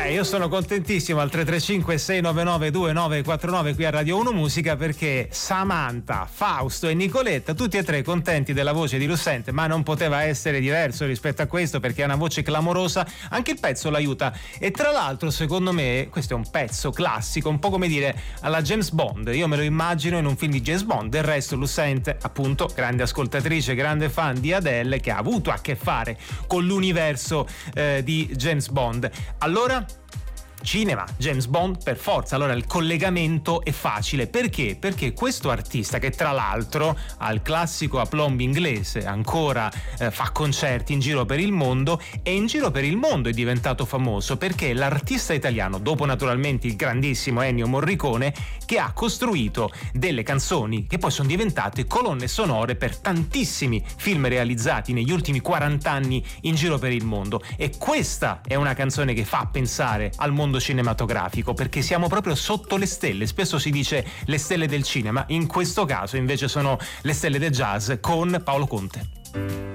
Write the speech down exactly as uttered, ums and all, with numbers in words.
Beh, io sono contentissimo al tre tre cinque sei nove nove due nove quattro nove qui a Radio uno Musica, perché Samantha, Fausto e Nicoletta, tutti e tre contenti della voce di Lucente, ma non poteva essere diverso rispetto a questo, perché è una voce clamorosa, anche il pezzo l'aiuta. E tra l'altro, secondo me, questo è un pezzo classico, un po' come dire alla James Bond. Io me lo immagino in un film di James Bond. Del resto Lucente, appunto, grande ascoltatrice, grande fan di Adele, che ha avuto a che fare con l'universo eh, di James Bond. Allora, cinema, James Bond per forza. Allora il collegamento è facile. Perché? Perché questo artista, che tra l'altro ha il classico aplomb inglese, ancora eh, fa concerti in giro per il mondo, e in giro per il mondo è diventato famoso perché è l'artista italiano, dopo naturalmente il grandissimo Ennio Morricone, che ha costruito delle canzoni che poi sono diventate colonne sonore per tantissimi film realizzati negli ultimi quaranta anni in giro per il mondo. E questa è una canzone che fa pensare al mondo cinematografico, perché siamo proprio sotto le stelle. Spesso si dice le stelle del cinema, in questo caso invece sono le stelle del jazz con Paolo Conte.